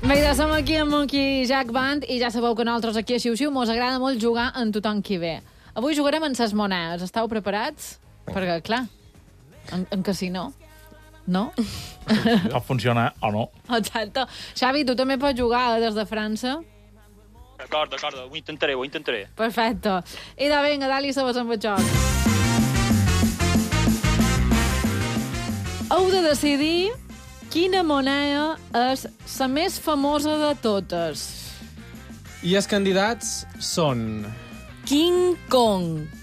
Vinga, som aquí amb Monkey Jack Band i ja sabeu que nosaltres aquí a Xiu-Xiu mos agrada molt jugar en tothom qui ve. Avui jugarem en ses monedes. Estàu preparats? Perquè, clar, en casino, no? Pot funcionar o no. Exacte. Xavi, tu també pots jugar des de França? D'acord, ho intentaré. Perfecte. I de vinga, dali sabes amb el joc. Heu de decidir quina moneda és la més famosa de totes. I els candidats són... King Kong,